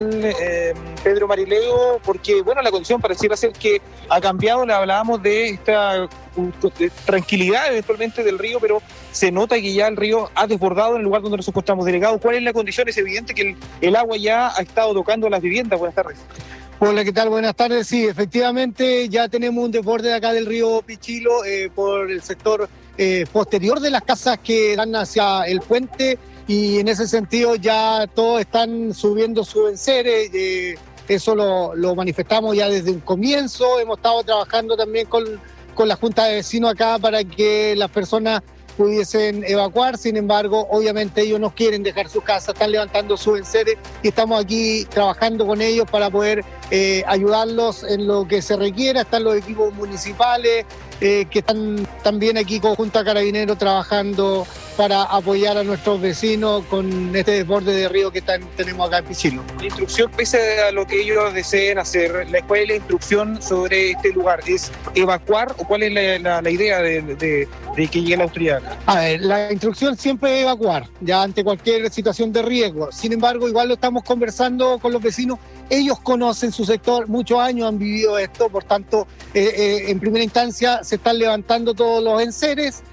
Pedro Marileo, porque bueno, la condición pareciera ser que ha cambiado. Le hablábamos de esta tranquilidad eventualmente del río, pero se nota que ya el río ha desbordado en el lugar donde nos encontramos. Delegado, ¿cuál es la condición? Es evidente que el agua ya ha estado tocando las viviendas. Buenas tardes. Hola, ¿qué tal? Buenas tardes. Sí, efectivamente ya tenemos un desborde de acá del río Pichilo por el sector posterior de las casas que dan hacia el puente, y en ese sentido ya todos están subiendo sus enseres. Eso lo manifestamos ya desde un comienzo. Hemos estado trabajando también con la Junta de Vecinos acá para que las personas pudiesen evacuar. Sin embargo, obviamente ellos no quieren dejar sus casas, están levantando sus enseres y estamos aquí trabajando con ellos para poder ayudarlos en lo que se requiera. Están los equipos municipales que están también aquí con Junta Carabineros trabajando para apoyar a nuestros vecinos con este desborde de río que tenemos acá en Pichilo. La instrucción, pese a lo que ellos deseen hacer, ¿cuál es la instrucción sobre este lugar? ¿Es evacuar o cuál es la idea de que llegue la autoridad acá? A ver, la instrucción siempre es evacuar, ya ante cualquier situación de riesgo. Sin embargo, igual lo estamos conversando con los vecinos. Ellos conocen su sector, muchos años han vivido esto, por tanto, en primera instancia se están levantando todos los enseres.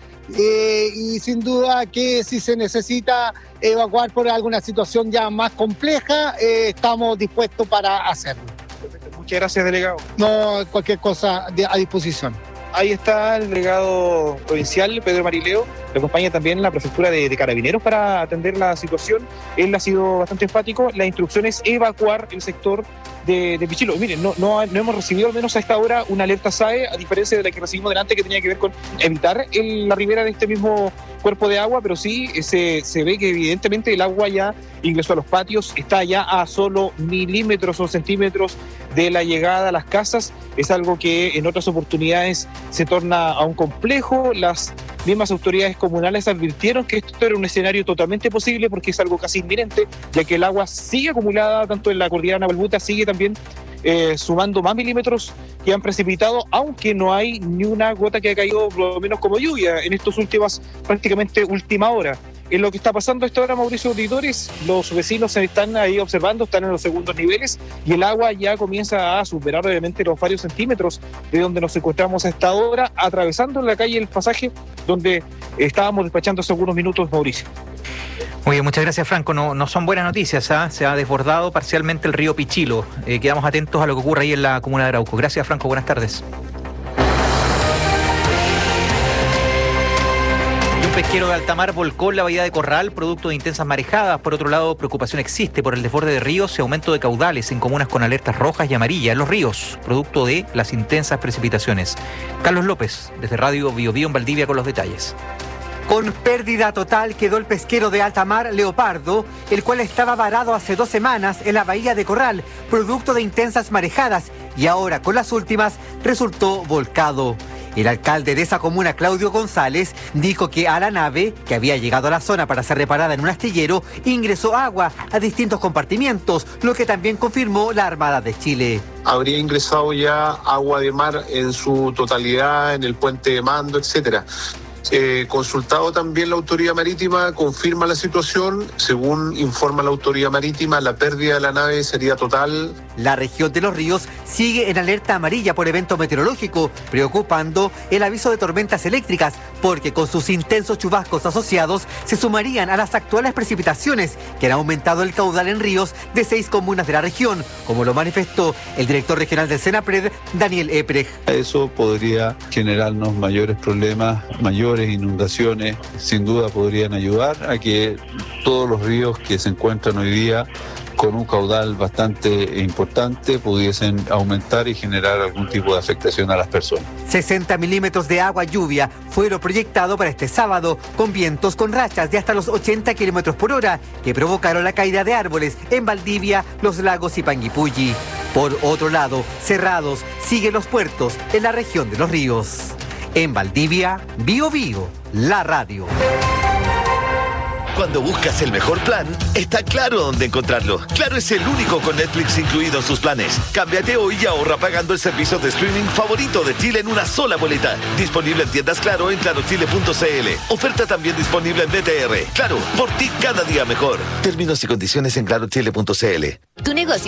Y sin duda que si se necesita evacuar por alguna situación ya más compleja, estamos dispuestos para hacerlo. Muchas gracias, delegado. No, cualquier cosa a disposición. Ahí está el delegado provincial, Pedro Marileo. Le acompaña también la prefectura de Carabineros para atender la situación. Él ha sido bastante enfático. La instrucción es evacuar el sector de Pichilo. Miren, no hemos recibido, al menos a esta hora, una alerta SAE, a diferencia de la que recibimos delante, que tenía que ver con evitar la ribera de este mismo cuerpo de agua, pero sí se ve que evidentemente el agua ya ingresó a los patios, está ya a solo milímetros o centímetros de la llegada a las casas. Es algo que en otras oportunidades se torna aún complejo. Las mismas autoridades comunales advirtieron que esto era un escenario totalmente posible porque es algo casi inminente, ya que el agua sigue acumulada tanto en la cordillera Navalbuta, sigue también sumando más milímetros que han precipitado, aunque no hay ni una gota que ha caído, por lo menos como lluvia, en estos prácticamente última hora. En lo que está pasando a esta hora, Mauricio Auditores, los vecinos se están ahí observando, están en los segundos niveles y el agua ya comienza a superar obviamente los varios centímetros de donde nos encontramos a esta hora, atravesando la calle El Pasaje, donde estábamos despachando hace algunos minutos, Mauricio. Muy bien, muchas gracias, Franco. No son buenas noticias, ¿eh? Se ha desbordado parcialmente el río Pichilo. Quedamos atentos a lo que ocurre ahí en la comuna de Arauco. Gracias, Franco. Buenas tardes. Un pesquero de alta mar volcó en la bahía de Corral, producto de intensas marejadas. Por otro lado, preocupación existe por el desborde de ríos y aumento de caudales en comunas con alertas rojas y amarillas en los ríos, producto de las intensas precipitaciones. Carlos López, desde Radio Bio Bio en Valdivia, con los detalles. Con pérdida total quedó el pesquero de alta mar Leopardo, el cual estaba varado hace 2 semanas en la bahía de Corral, producto de intensas marejadas, y ahora con las últimas resultó volcado. El alcalde de esa comuna, Claudio González, dijo que a la nave, que había llegado a la zona para ser reparada en un astillero, ingresó agua a distintos compartimientos, lo que también confirmó la Armada de Chile. Habría ingresado ya agua de mar en su totalidad, en el puente de mando, etcétera. Consultado también la autoridad marítima, confirma la situación. Según informa la autoridad marítima, la pérdida de la nave sería total. La región de Los Ríos sigue en alerta amarilla por evento meteorológico, preocupando el aviso de tormentas eléctricas, porque con sus intensos chubascos asociados se sumarían a las actuales precipitaciones que han aumentado el caudal en ríos de 6 comunas de la región, como lo manifestó el director regional del Senapred, Daniel Eprej. Eso podría generarnos mayores problemas, mayores inundaciones. Sin duda podrían ayudar a que todos los ríos que se encuentran hoy día con un caudal bastante importante pudiesen aumentar y generar algún tipo de afectación a las personas. 60 milímetros de agua lluvia fue lo proyectado para este sábado, con vientos con rachas de hasta los 80 kilómetros por hora, que provocaron la caída de árboles en Valdivia, Los Lagos y Panguipulli. Por otro lado, cerrados siguen los puertos en la región de Los Ríos. En Valdivia, Bio Bio, la radio. Cuando buscas el mejor plan, está claro dónde encontrarlo. Claro es el único con Netflix incluido en sus planes. Cámbiate hoy y ahorra pagando el servicio de streaming favorito de Chile en una sola boleta. Disponible en tiendas Claro en clarochile.cl. Oferta también disponible en BTR. Claro, por ti cada día mejor. Términos y condiciones en clarochile.cl. Tu negocio